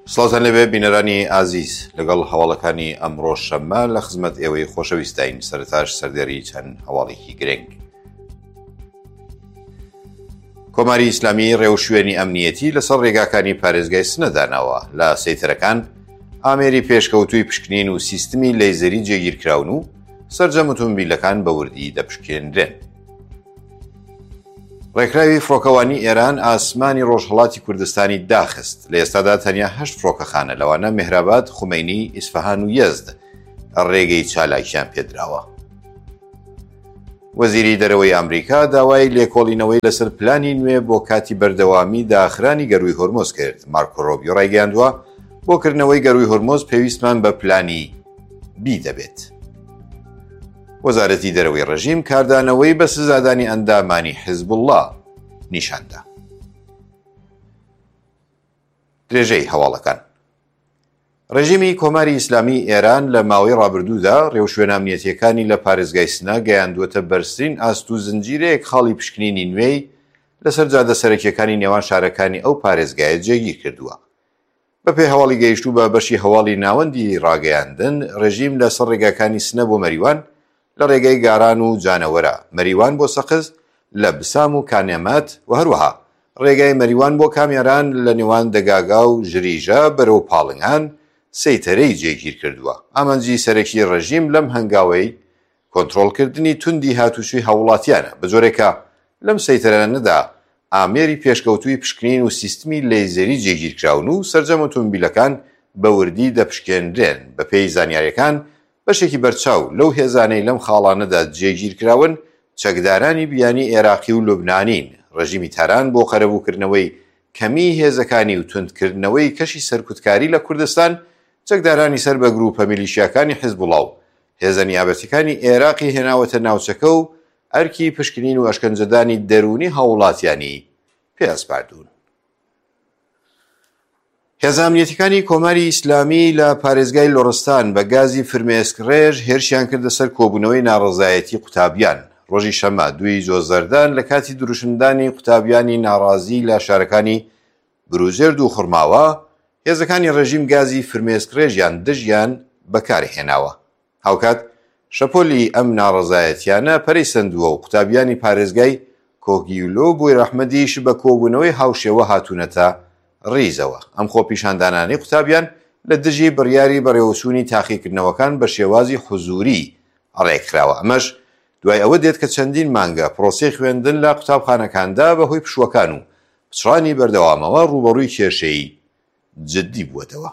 سڵاوتان لەبێ بینەرانی ئازیز لەگەڵ هەواڵەکانی ئەمڕۆ شەممە لە خزمەت ئێوەی خۆشەویستین. سەرەتاش سەردێڕی چەند هەواڵێکی گرنگ. کۆماری ئیسلامی ڕێوشوێنی ئەمنیەتی لەسەر ڕێگاکانی پارێزگای سنەداناوە لە سەیتەرەکان ئامێری پێشکەوتووی پشکنین و سیستمی لەیزەری جێگیرکراون و سەرجەم ئۆتۆمۆبیلەکان بە وردی دەپشکێنرێن. ڕێکراوی فڕۆکەوانی ئێران ئاسمانی ڕۆژهەڵاتی کوردستانی داخست. لە ئێستادا تەنیا 8 فڕۆکەخانە لەوانە مێهراباد، خومەینی، ئیسفەهان و یەزد ڕێگەی چالاکیان پێدراوە. وەزیری دەرەوەی ئەمریکا داوای لێکۆڵینەوەی لەسەر پلانی نوێ بۆ کاتی بەردەوامی داخرانی گەروی هۆرمۆز کرد. مارکۆ ڕۆبیۆ ڕایگەیاندووە بۆکردنەوەی گەروی هۆرمۆز پێویستمان بە پلانی بی دەبێت. وەزارەتی دەرەوەی ڕژیم کاردانەوەی بە سزادانی ئەندامانی حیزبوڵڵا نیشاندا. درێژەی هەواڵەکان. ڕێژیمی کۆماری ئیسلامی ئێران لە ماوەی ڕابردوودا ڕێوشوێنە ئەمنیەتیەکانی لە پارێزگای سنە گەیاندووەتە بەرزترین ئاست و زنجیرەیەک خاڵی پشکنینی نوێی لەسەر جادە سەرەکیەکانی نێوان شارەکانی ئەو پارێزگایە جێگیر کردووە. بەپێی هەواڵی گەیشتوو بە بەشی هەواڵی ناوەندی ڕاگەیاندن، ڕێژیم لەسەر ڕێگاکانی سنە بۆ مەریوان لە ڕێگەی گاران و جانەوەرە، مەریوان بۆ سەقز لە بسام و کانێمات و هەروەها ڕێگای مەریوان بۆ کامیاران لە نێوان دەگاگا و ژریژە بەرەو پاڵنگان سەیتەرەی جێگیر کردووە. ئامانجی سەرەکی ڕژیم لەم هەنگاوەی کۆنتڕۆڵکردنی توندی هاتوچووی هاوڵاتیانە. بە جۆرێکە لەم سەیتەرانەدا ئامێری پێشکەوتووی پشکنین و سیستمی لەیزەری جێگیرکراون و سەرجەم ئۆتۆمۆبیلەکان بە وردی دەپشکێنرێن. بەپێی زانیاریەکان بەشێکی بەرچاو لەو هێزانەی لەم خاڵانەدا جێگیرکراون چەکدارانی بیانی عێراقی و لوبنانین. ڕژیمی تاران بۆ قەرەبووکردنەوەی کەمی هێزەکانی و توندکردنەوەی کەشی سەرکوتکاری لە کوردستان چەکدارانی سەر بە گروپە میلیشیاکانی حیزبوڵڵا و هێزە نیابەتیەکانی عێراقی هێناوەتە ناوچەکە و ئەرکی پشکنین و ئەشکەنجەدانی دەرونی هاوڵاتیانی پێسپاردوون. هێزە ئەمنیەتیەکانی کۆماری ئیسلامی لە پارێزگای لۆڕستان بە گازی فرمێسک ڕێژ هێرشیان کردە سەر کۆبوونەوەی ناڕەزایەتی قوتابیان. ڕۆژی شەمە 2 زۆرزەردان لە کاتی دروشمدانی قوتابیانی ناڕازی لە شارەکانی بروجێرد و خوڕماوە هێزەکانی ڕژیم گازی فرمێسک ڕێژیان دژیان بەکارهێناوە. هاوکات شەپۆلی ئەم ناڕەزایەتیانە پەرەیسەندووە و قوتابیانی پارێزگای کۆگیولۆ بۆی ڕەحمەدیش بە کۆبوونەوەی هاوشێوە هاتوونەتە ڕیزەوە. ئەم خۆپیشاندانانەی قوتابیان لە دژی بڕیاری بەڕێوەچوونی تاقیکردنەوەکان بە شێوازی حوزوری ڕێکراوە. ئەمەش دوای ئەوە دێت کە چەندین مانگە پرۆسەی خوێندن لە قوتابخانەکاندا بەهۆی پشووەکان و پچڕانی بەردەوامەوە ڕوبەڕووی کێشەی جددی بووەتەوە.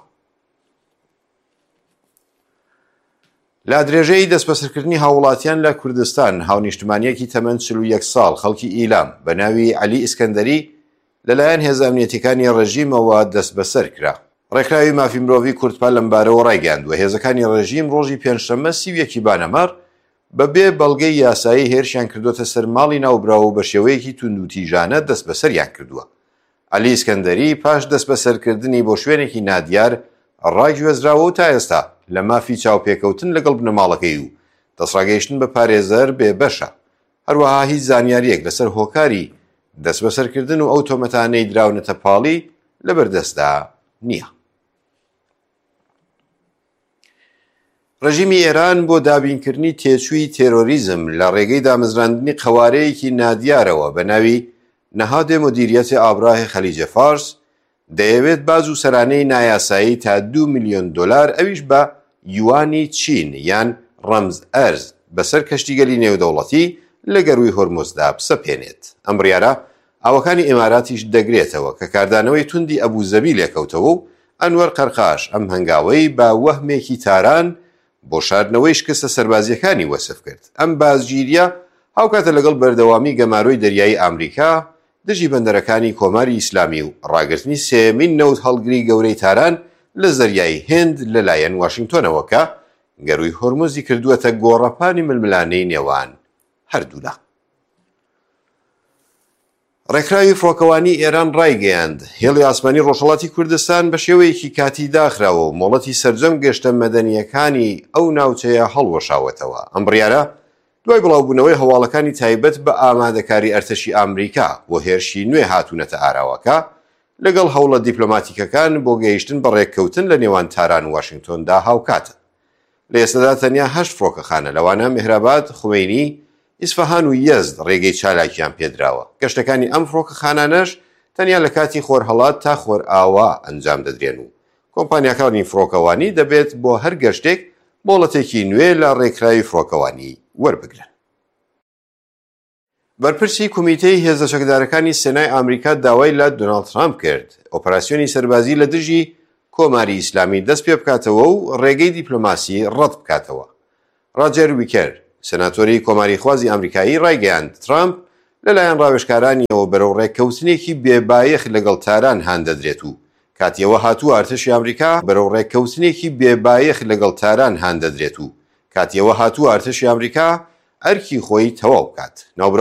لە درێژەی دەستبەسەرکردنی هاوڵاتیان لە کوردستان، هاونیشتمانیەکی تەمەن 41 ساڵ خەڵکی ئیلام بە ناوی عەلی ئیسکەندەری لەلایەن هێزە ئەمنیەتیەکانی ڕژیمەوە دەست بەسەر کرا. ڕێکراوی مافی مرۆڤی کوردپال لەم بارەوە ڕایگەیاندووە هێزەکانی ڕژیم ڕۆژی پێنجشەممە 31 بانەمەڕ بەبێ بەڵگەی یاسایی هێرشیان کردوتە سەر ماڵی ناوبراوە و بە شێوەیەکی توندوتیژانە دەست بەسەریان کردووە. عەلی ئیسکەندەری پاش دەست بەسەرکردنی بۆ شوێنێکی نادیار ڕاگوێزراوە و تا ئێستا لە مافی چاوپێکەوتن لەگەڵ بنەماڵەکەی و دەسڕاگەیشتن بە پارێزەر بێبەشە. هەروەها هیچ زانیاریەک لەسەر هۆکاری دەست بەسەرکردن و ئەو تۆمەتانەی دراونەتە پاڵی لەبەردەستدا نییە. ڕژیمی ئێران بۆ دابینکردنی تێچووی تێرۆریزم لە ڕێگەی دامەزراندنی قەوارەیەکی نادیارەوە بە ناوی نەهادێ مدیریەتی ئابراهی خەلیجە فارس دەیەوێت باز و سەرانەی نایاسایی تا 2 میلیۆن دۆلار ئەویش بە یوانی چین یان ڕەمز ئەرز بەسەر کەشتیگەلی نێودەوڵەتی لە گەروی هۆرمۆزدا بسەپێنێت. ئەم بڕیارە ئاوەکانی ئێماراتیش دەگرێتەوە کە کاردانەوەی توندی ئەبوزەبی لێکەوتەوە و ئەنوەر قەرقاش ئەم هەنگاوەی با وەهمێکی تاران بۆ شاردنەوەی شکستە سەربازیەکانی وەسف کرد. ئەم بازگیریە هاوکاتە لەگەڵ بەردەوامی گەماروی دەریایی ئەمریکا دژی بەندەرەکانی کۆماری ئیسلامی و ڕاگررتنی سێمین نەوت هەڵگری گەورەی تاران لە زەریای هێند لەلایەن واشنگتۆنەوە کە گەروی هۆرمۆزی کردووەتە گۆڕەپانی ململانەی نێوان هەردوولا. ڕێکراوی فڕۆکەوانی ئێران ڕایگەیاند هێڵی ئاسمانی ڕۆژهەڵاتی کوردستان بە شێوەیەکی کاتی داخراوە و مۆڵەتی سەرجەم گەشتە مەدەنیەکانی ئەو ناوچەیە هەڵوەشاوەتەوە. ئەم بڕیارە دوای بڵاوبوونەوەی هەواڵەکانی تایبەت بە ئامادەکاری ئەرتەشی ئەمریکا بۆ هێرشی نوێ هاتوونەتە ئاراوەکە لەگەڵ هەوڵە دیپلۆماتیکەکان بۆ گەیشتن بە ڕێککەوتن لە نێوان تاران و واشنگتۆندا هاوکاتە. لە ئێستادا تەنیا 8 فڕۆکەخانە لەوانە میهراباد، خومینی، ئیسفەهان و یەزد ڕێگەی چالاکیان پێدراوە. گەشتەکانی ئەم فڕۆکەخانانەش تەنیا لە کاتی خۆرهەڵات تا خۆرئاوا ئەنجام دەدرێن و کۆمپانیاکانی فڕۆکەوانی دەبێت بۆ هەر گەشتێک بۆڵەتێکی نوێ لە ڕێکراوی فڕۆکەوانی وەربگرن. بەرپرسی کۆمیتەی هێزە چەکدارەکانی سێنای ئامریکا داوای لە دۆناڵد ترامپ کرد ئۆپەراسیۆنی سەربازی لە دژی کۆماری ئیسلامی دەست پێ بکاتەوە و ڕێگەی دیپلۆماسی ڕەت بکاتەوە. ڕاجەر ویکەر، سەناتۆری کۆماریخوازی ئەمریکایی ڕایگەیاند ترامپ لەلایەن ڕاوێژکارانیەوە بەرەو ڕێککەوتنێکی بێبایەخ لەگەڵ تاران هان دەدرێت و کاتیەوە هاتووە ئەرتەشی ئەمریکا بەرەو ڕێککەوتنێکی بێبایەخ لەگەڵ تاران هان دەدرێت و کاتیەوە هاتووە ئەرتەشی ئەمریکا ئەرکی خۆی تەواو بکات.